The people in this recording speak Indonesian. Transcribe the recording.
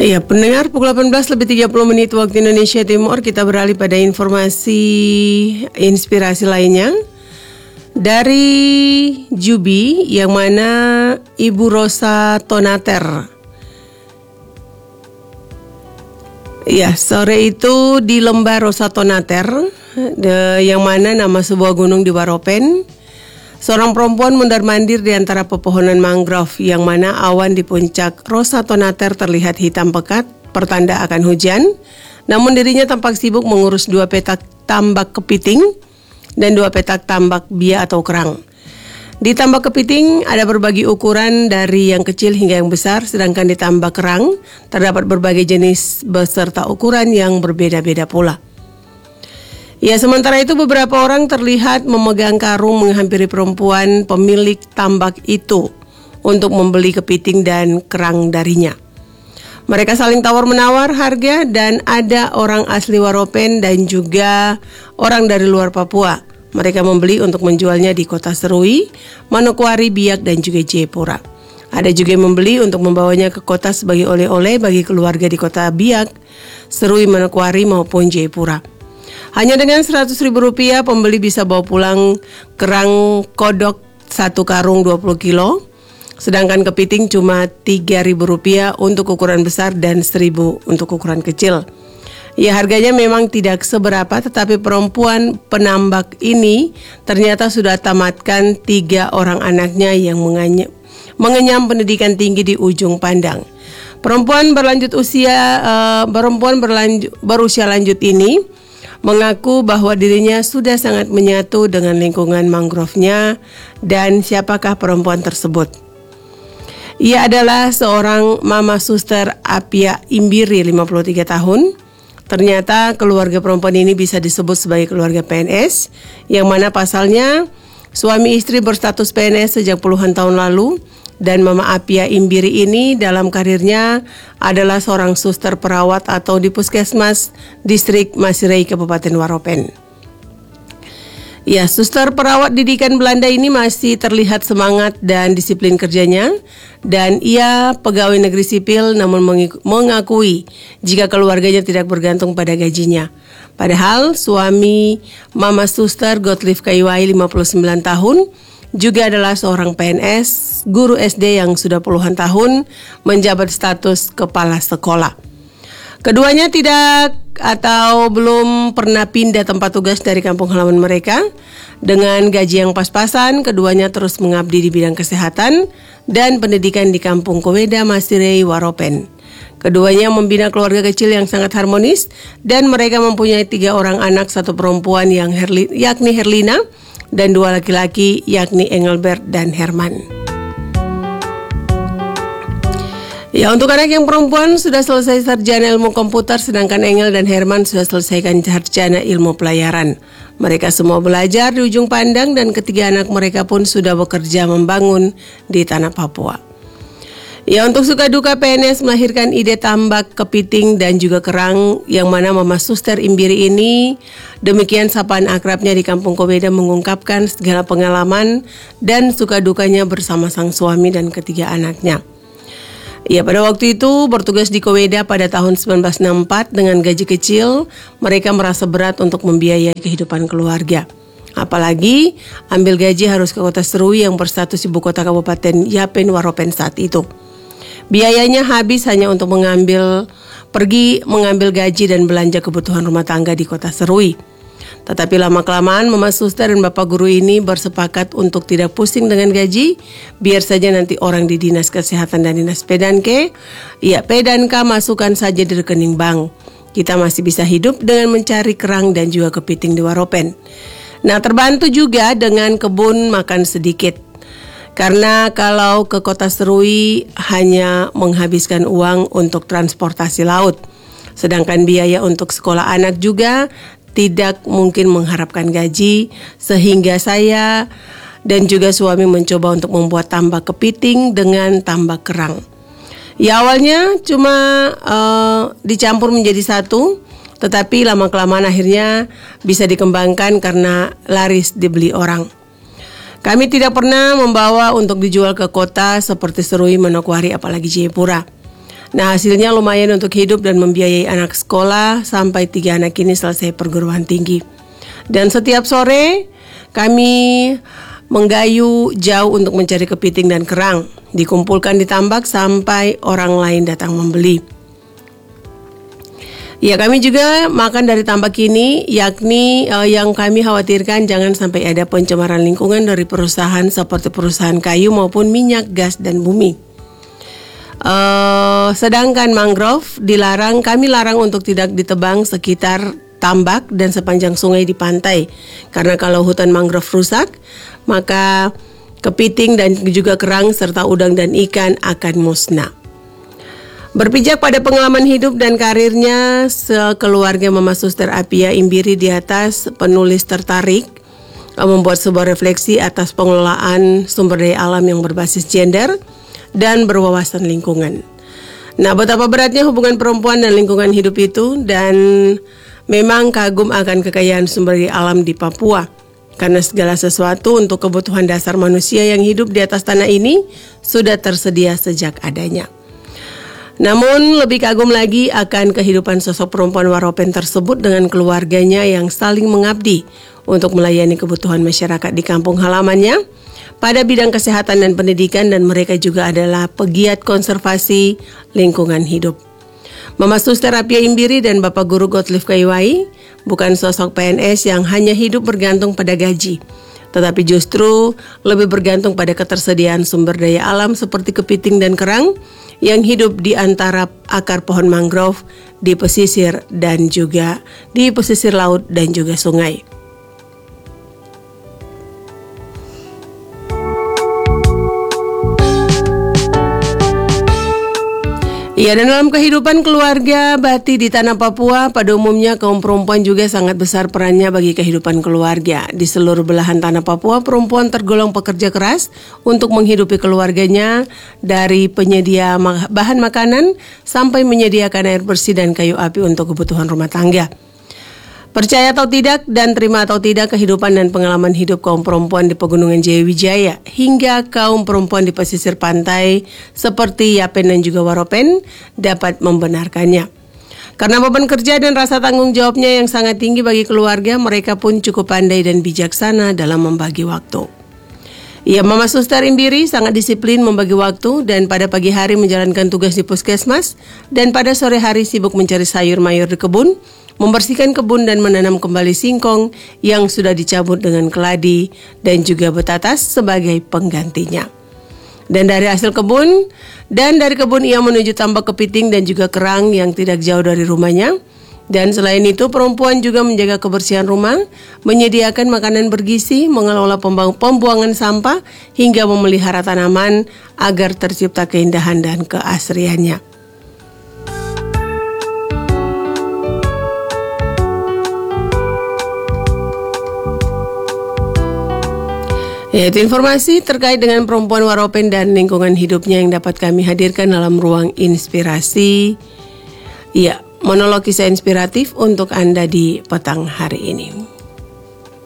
Iya, pendengar, pukul 18:30 waktu Indonesia Timur, kita beralih pada informasi inspirasi lainnya dari Jubi, yang mana Ibu Rosa Tonater. Ya, sore itu di lembah Rosa Tonater, yang mana nama sebuah gunung di Waropen. Seorang perempuan mondar-mandir di antara pepohonan mangrove, yang mana awan di puncak Rosa Tonater terlihat hitam pekat, pertanda akan hujan. Namun dirinya tampak sibuk mengurus 2 petak tambak kepiting dan 2 petak tambak bia atau kerang. Di tambak kepiting ada berbagai ukuran dari yang kecil hingga yang besar, sedangkan di tambak kerang terdapat berbagai jenis beserta ukuran yang berbeda-beda pula. Ya, sementara itu beberapa orang terlihat memegang karung menghampiri perempuan pemilik tambak itu untuk membeli kepiting dan kerang darinya. Mereka saling tawar-menawar harga dan ada orang asli Waropen dan juga orang dari luar Papua. Mereka membeli untuk menjualnya di Kota Serui, Manokwari, Biak dan juga Jayapura. Ada juga yang membeli untuk membawanya ke kota sebagai oleh-oleh bagi keluarga di Kota Biak, Serui, Manokwari maupun Jayapura. Hanya dengan Rp100.000 pembeli bisa bawa pulang kerang kodok 1 karung 20 kilo, sedangkan kepiting cuma Rp3.000 untuk ukuran besar dan Rp1.000 untuk ukuran kecil. Ya, harganya memang tidak seberapa, tetapi perempuan penambak ini ternyata sudah tamatkan 3 orang anaknya yang mengenyam pendidikan tinggi di ujung pandang. Perempuan berusia lanjut ini mengaku bahwa dirinya sudah sangat menyatu dengan lingkungan mangrove-nya. Dan siapakah perempuan tersebut? Ia adalah seorang Mama Suster Apia Imbiri, 53 tahun. Ternyata keluarga perempuan ini bisa disebut sebagai keluarga PNS, yang mana pasalnya suami istri berstatus PNS sejak puluhan tahun lalu. Dan Mama Apia Imbiri ini dalam karirnya adalah seorang suster perawat atau di Puskesmas Distrik Masirei, Kabupaten Waropen. Ya, suster perawat didikan Belanda ini masih terlihat semangat dan disiplin kerjanya. Dan ia pegawai negeri sipil, namun mengakui jika keluarganya tidak bergantung pada gajinya. Padahal suami Mama Suster Gottlieb Kaiwai, 59 tahun, juga adalah seorang PNS, guru SD yang sudah puluhan tahun menjabat status kepala sekolah. Keduanya tidak atau belum pernah pindah tempat tugas dari kampung halaman mereka. Dengan gaji yang pas-pasan, keduanya terus mengabdi di bidang kesehatan dan pendidikan di kampung Koweda, Masirei, Waropen. Keduanya membina keluarga kecil yang sangat harmonis dan mereka mempunyai 3 orang anak, 1 perempuan yakni Herlina, dan 2 laki-laki yakni Engelbert dan Herman. Ya, untuk anak yang perempuan sudah selesai sarjana ilmu komputer, sedangkan Engel dan Herman sudah selesaikan sarjana ilmu pelayaran. Mereka semua belajar di ujung pandang dan ketiga anak mereka pun sudah bekerja membangun di tanah Papua. Ya, untuk suka duka PNS melahirkan ide tambak kepiting dan juga kerang, yang mana Mama Suster Imbiri ini, demikian sapaan akrabnya di kampung Koweda, mengungkapkan segala pengalaman dan suka dukanya bersama sang suami dan ketiga anaknya. Ya, pada waktu itu bertugas di Koweda pada tahun 1964 dengan gaji kecil, mereka merasa berat untuk membiayai kehidupan keluarga. Apalagi ambil gaji harus ke Kota Serui yang berstatus ibu kota Kabupaten Yapen Waropen saat itu. Biayanya habis hanya untuk pergi mengambil gaji dan belanja kebutuhan rumah tangga di Kota Serui. Tetapi lama-kelamaan Mama Suster dan Bapak Guru ini bersepakat untuk tidak pusing dengan gaji, biar saja nanti orang di Dinas Kesehatan dan Dinas Pedanke, Pedanka masukkan saja di rekening bank. Kita masih bisa hidup dengan mencari kerang dan juga kepiting di Waropen. Nah, terbantu juga dengan kebun makan sedikit. Karena kalau ke Kota Serui hanya menghabiskan uang untuk transportasi laut. Sedangkan biaya untuk sekolah anak juga tidak mungkin mengharapkan gaji, sehingga saya dan juga suami mencoba untuk membuat tambak kepiting dengan tambak kerang. Ya, awalnya cuma dicampur menjadi satu, tetapi lama-kelamaan akhirnya bisa dikembangkan karena laris dibeli orang. Kami tidak pernah membawa untuk dijual ke kota seperti Serui, Manokwari, apalagi Jayapura. Nah, hasilnya lumayan untuk hidup dan membiayai anak sekolah sampai 3 anak ini selesai perguruan tinggi. Dan setiap sore kami menggayu jauh untuk mencari kepiting dan kerang. Dikumpulkan di tambak sampai orang lain datang membeli. Ya, kami juga makan dari tambak ini, yakni yang kami khawatirkan jangan sampai ada pencemaran lingkungan dari perusahaan seperti perusahaan kayu maupun minyak, gas, dan bumi. Sedangkan mangrove kami larang untuk tidak ditebang sekitar tambak dan sepanjang sungai di pantai. Karena kalau hutan mangrove rusak, maka kepiting dan juga kerang serta udang dan ikan akan musnah. Berpijak pada pengalaman hidup dan karirnya, sekeluarga Mama Suster Apia Imbiri di atas, penulis tertarik membuat sebuah refleksi atas pengelolaan sumber daya alam yang berbasis gender dan berwawasan lingkungan. Nah, betapa beratnya hubungan perempuan dan lingkungan hidup itu, dan memang kagum akan kekayaan sumber daya alam di Papua. Karena segala sesuatu untuk kebutuhan dasar manusia yang hidup di atas tanah ini sudah tersedia sejak adanya. Namun lebih kagum lagi akan kehidupan sosok perempuan Waropen tersebut dengan keluarganya yang saling mengabdi untuk melayani kebutuhan masyarakat di kampung halamannya pada bidang kesehatan dan pendidikan, dan mereka juga adalah pegiat konservasi lingkungan hidup. Mama Suster Apia Imbiri dan Bapak Guru Gottlieb Kaiwai bukan sosok PNS yang hanya hidup bergantung pada gaji, tetapi justru lebih bergantung pada ketersediaan sumber daya alam seperti kepiting dan kerang yang hidup di antara akar pohon mangrove di pesisir laut dan juga sungai. Ya, dan dalam kehidupan keluarga Bati di tanah Papua, pada umumnya kaum perempuan juga sangat besar perannya bagi kehidupan keluarga. Di seluruh belahan tanah Papua, perempuan tergolong pekerja keras untuk menghidupi keluarganya, dari penyedia bahan makanan sampai menyediakan air bersih dan kayu api untuk kebutuhan rumah tangga. Percaya atau tidak dan terima atau tidak, kehidupan dan pengalaman hidup kaum perempuan di Pegunungan Jayawijaya hingga kaum perempuan di pesisir pantai seperti Yapen dan juga Waropen dapat membenarkannya. Karena beban kerja dan rasa tanggung jawabnya yang sangat tinggi bagi keluarga, mereka pun cukup pandai dan bijaksana dalam membagi waktu. Ya, Mama Suster Imbiri sangat disiplin membagi waktu, dan pada pagi hari menjalankan tugas di puskesmas, dan pada sore hari sibuk mencari sayur mayur di kebun, membersihkan kebun dan menanam kembali singkong yang sudah dicabut dengan keladi dan juga betatas sebagai penggantinya. Dan dari kebun ia menuju tambak kepiting dan juga kerang yang tidak jauh dari rumahnya. Dan selain itu, perempuan juga menjaga kebersihan rumah, menyediakan makanan bergizi, mengelola pembuangan sampah, hingga memelihara tanaman agar tercipta keindahan dan keasriannya. Yaitu informasi terkait dengan perempuan Waropen dan lingkungan hidupnya yang dapat kami hadirkan dalam ruang inspirasi. Ya, monolog kisah inspiratif untuk Anda di petang hari ini.